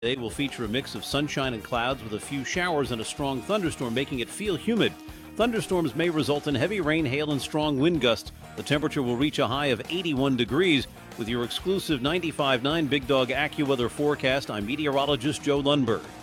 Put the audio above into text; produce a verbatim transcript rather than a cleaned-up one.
Today will feature a mix of sunshine and clouds with a few showers and a strong thunderstorm, making it feel humid. Thunderstorms may result in heavy rain, hail, and strong wind gusts. The temperature will reach a high of eighty-one degrees. With your exclusive ninety-five point nine Big Dog AccuWeather forecast, I'm meteorologist Joe Lundberg.